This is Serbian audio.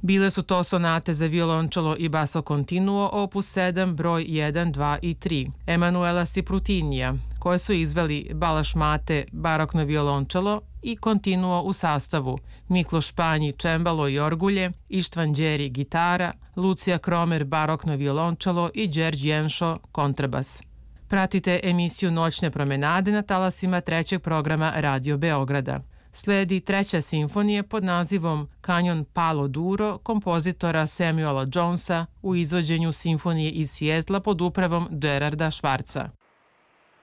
Bile su to sonate za violončelo i basso continuo opus 7, broj 1, 2 i 3, Emanuela Siprutinija, koje su izveli Balaš Mate, barokno violončelo i continuo u sastavu Mikloš Panji, čembalo i orgulje, Ištvan Đeri, gitara, Lucija Kromer, barokno violončelo i Đerđ Jenšo, kontrabas. Pratite emisiju Noćne promenade na talasima trećeg programa Radio Beograda. Sledi treća simfonija pod nazivom Kanjon Palo Duro kompozitora Samuela Jonesa u izvođenju simfonije iz Sijetla pod upravom Gerarda Švarca.